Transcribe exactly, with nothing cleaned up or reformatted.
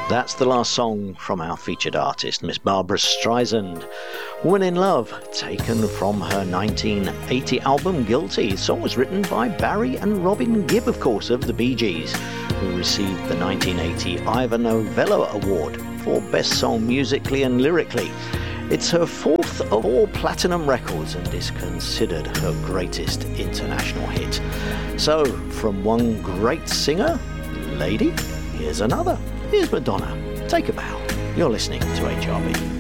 That's the last song from our featured artist, Miss Barbra Streisand. Woman in Love, taken from her nineteen eighty album Guilty. The song was written by Barry and Robin Gibb, of course, of the Bee Gees, who received the nineteen eighty Ivor Novello Award for Best Song Musically and Lyrically. It's her fourth of all platinum records and is considered her greatest international hit. So, from one great singer, lady, here's another. Here's Madonna. Take a bow. You're listening to H R B.